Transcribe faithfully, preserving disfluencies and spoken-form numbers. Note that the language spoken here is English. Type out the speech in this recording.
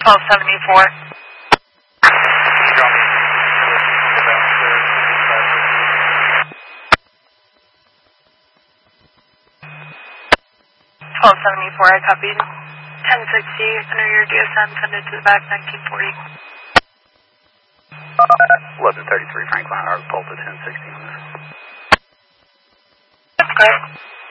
twelve seventy-four. twelve seventy-four, I copied. ten sixty, enter your D S M, send it to the back, nineteen forty. eleven thirty-three Franklin, I was pulled to ten sixty on this. That's great.